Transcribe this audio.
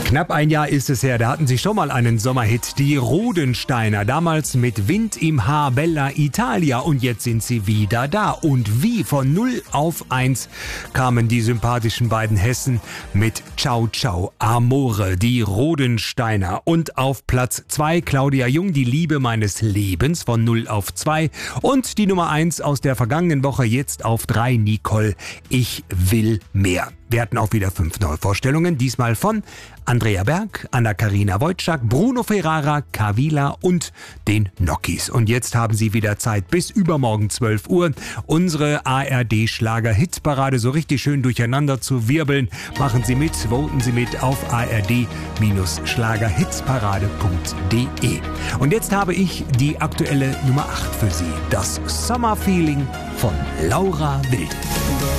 Knapp ein Jahr ist es her, da hatten sie schon mal einen Sommerhit, die Rodensteiner, damals mit Wind im Haar, Bella Italia, und jetzt sind sie wieder da. Und wie von 0 auf 1 kamen die sympathischen beiden Hessen mit Ciao Ciao Amore, die Rodensteiner. Und auf Platz 2 Claudia Jung, die Liebe meines Lebens, von 0 auf 2. Und die Nummer 1 aus der vergangenen Woche, jetzt auf 3, Nicole, ich will mehr. Wir hatten auch wieder 5 Neuvorstellungen, diesmal von Andrea Berg, Anna-Karina Wojcik, Bruno Ferrara, Kavila und den Nokis. Und jetzt haben Sie wieder Zeit bis übermorgen 12 Uhr, unsere ARD-Schlager-Hitparade so richtig schön durcheinander zu wirbeln. Machen Sie mit, voten Sie mit auf ard-schlagerhitsparade.de. Und jetzt habe ich die aktuelle Nummer 8 für Sie, das Summer Feeling von Laura Wilde.